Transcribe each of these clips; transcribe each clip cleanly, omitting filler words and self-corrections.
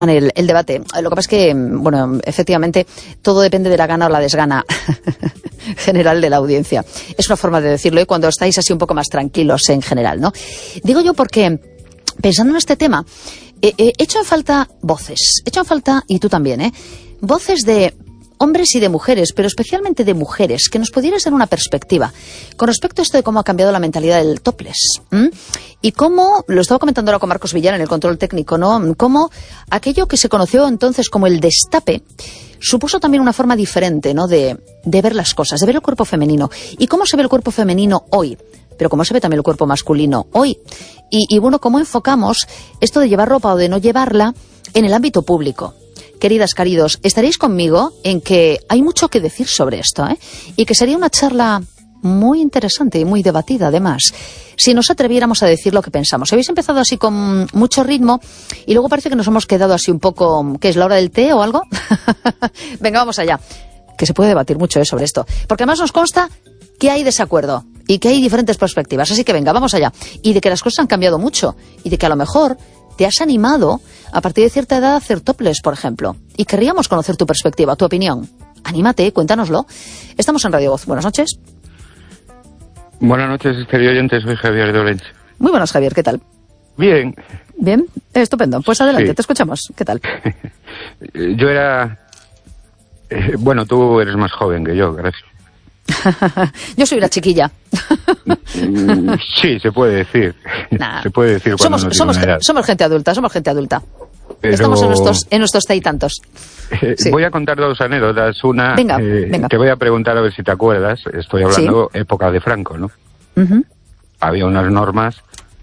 el debate. Lo que pasa es que, bueno, efectivamente, todo depende de la gana o la desgana general de la audiencia. Es una forma de decirlo, y cuando estáis así un poco más tranquilos en general, ¿no? Digo yo porque, pensando en este tema, he hecho en falta voces. He hecho en falta, y tú también, voces de hombres y de mujeres, pero especialmente de mujeres, que nos pudieras dar una perspectiva con respecto a esto de cómo ha cambiado la mentalidad del topless. Y cómo, lo estaba comentando ahora con Marcos Villar en el control técnico, ¿no? Cómo aquello que se conoció entonces como el destape supuso también una forma diferente, ¿no? De ver las cosas, de ver el cuerpo femenino. Y cómo se ve el cuerpo femenino hoy, pero cómo se ve también el cuerpo masculino hoy. Y bueno, cómo enfocamos esto de llevar ropa o de no llevarla en el ámbito público. Queridas, queridos, estaréis conmigo en que hay mucho que decir sobre esto, y que sería una charla muy interesante y muy debatida, además, si nos atreviéramos a decir lo que pensamos. Habéis empezado así con mucho ritmo y luego parece que nos hemos quedado así un poco, ¿qué es, la hora del té o algo? Venga, vamos allá, que se puede debatir mucho sobre esto, porque además nos consta que hay desacuerdo y que hay diferentes perspectivas, así que venga, vamos allá, y de que las cosas han cambiado mucho y de que a lo mejor te has animado a partir de cierta edad a hacer topless, por ejemplo, y querríamos conocer tu perspectiva, tu opinión. Anímate, cuéntanoslo. Estamos en Radio Voz. Buenas noches. Buenas noches, querido oyente, soy Javier de Orense. Muy buenas, Javier, ¿qué tal? Bien. Bien, estupendo. Pues adelante, sí. Te escuchamos. ¿Qué tal? Yo era... bueno, tú eres más joven que yo, gracias. Yo soy una chiquilla. Sí, se puede decir. Nah. Se puede decir cuando somos gente adulta. Pero... Estamos en nuestros y tantos. Sí. Voy a contar dos anécdotas. Una, venga. Te voy a preguntar a ver si te acuerdas. Estoy hablando época de Franco, ¿no? Uh-huh. Había unas normas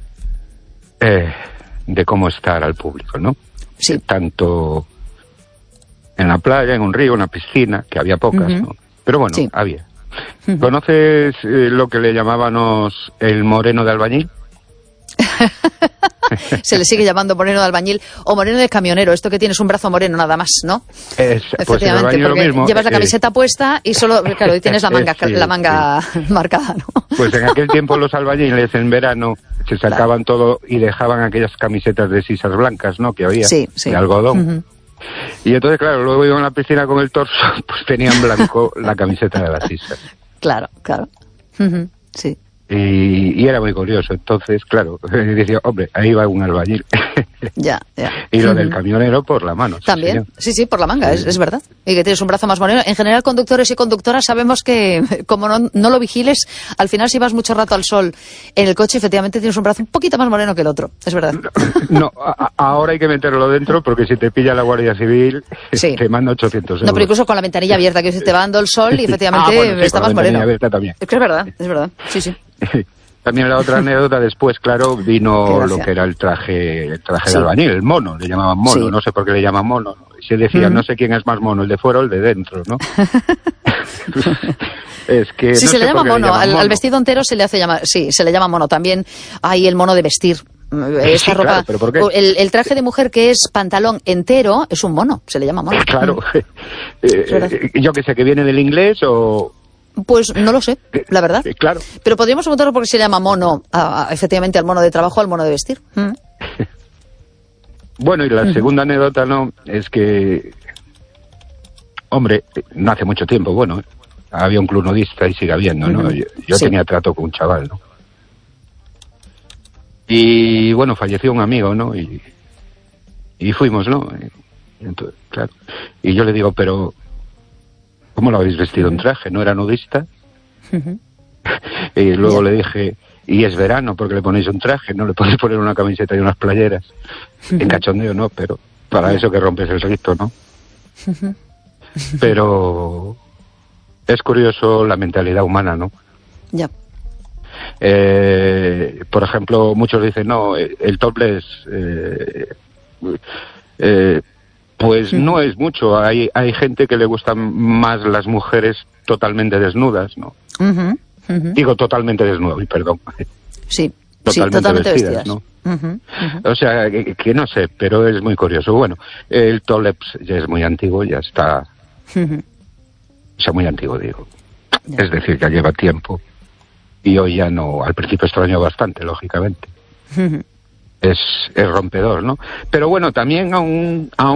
de cómo estar al público, ¿no? Sí. Tanto en la playa, en un río, en una piscina, que había pocas, ¿no? Pero bueno, sí. Había. Uh-huh. ¿Conoces lo que le llamábamos el moreno de albañil? Se le sigue llamando moreno de albañil o moreno de camionero, esto que tienes un brazo moreno nada más, ¿no? Pues el albañil porque lo mismo. Llevas la camiseta puesta y solo, claro, y tienes la manga marcada, ¿no? Pues en aquel tiempo los albañiles en verano se sacaban todo y dejaban aquellas camisetas de sisas blancas, ¿no? Que había, de algodón. Uh-huh. Y entonces, claro, luego iban a la piscina con el torso, pues tenían blanco la camiseta de las sisas. Claro. Uh-huh. Sí. Y era muy curioso. Entonces, claro, decía, hombre, ahí va un albañil. Ya. Y lo del camionero por la mano. También, sí, por la manga, sí. Es verdad. Y que tienes un brazo más moreno. En general, conductores y conductoras sabemos que, como no lo vigiles, al final si vas mucho rato al sol en el coche, efectivamente tienes un brazo un poquito más moreno que el otro. Es verdad. No, ahora hay que meterlo dentro porque si te pilla la Guardia Civil, te manda 800 euros. No, pero incluso con la ventanilla abierta, que se te va dando el sol y efectivamente está más moreno. También. Es que es verdad. Sí. También la otra anécdota, después, claro, vino lo que era el traje de albañil, el mono, le llamaban mono, no sé por qué le llaman mono. Se decía, no sé quién es más mono, el de fuera o el de dentro, ¿no? Es que sí, no se le llama mono, al vestido entero se le hace llamar, sí, se le llama mono. También hay el mono de vestir. Esta ropa, claro, ¿pero por qué? El traje de mujer que es pantalón entero es un mono, se le llama mono. Claro, yo que sé, que viene del inglés o... Pues no lo sé, la verdad. Claro. Pero podríamos preguntarlo por qué se llama mono, efectivamente, al mono de trabajo, al mono de vestir. Bueno, y la segunda anécdota, ¿no? Es que, hombre, no hace mucho tiempo, bueno, había un club nudista y sigue habiendo, ¿no? Yo tenía trato con un chaval, ¿no? Y, bueno, falleció un amigo, ¿no? Y fuimos, ¿no? Entonces, claro. Y yo le digo, pero... ¿cómo lo habéis vestido en traje? ¿No era nudista? Uh-huh. Y luego le dije, y es verano, porque le ponéis un traje, no le podéis poner una camiseta y unas playeras. Uh-huh. En cachondeo, no, pero para eso que rompes el rito, ¿no? Uh-huh. Pero es curioso la mentalidad humana, ¿no? Ya. Por ejemplo, muchos dicen, no, el topless... pues no es mucho. Hay gente que le gustan más las mujeres totalmente desnudas, ¿no? Uh-huh. Digo totalmente desnudas, perdón. Sí, totalmente vestidas, ¿no? Uh-huh. O sea, que no sé, pero es muy curioso. Bueno, el topless ya es muy antiguo, ya está... Uh-huh. O sea, muy antiguo, digo. Ya. Es decir, ya lleva tiempo. Y hoy ya no... Al principio extrañó bastante, lógicamente. Uh-huh. Es rompedor, ¿no? Pero bueno, también aún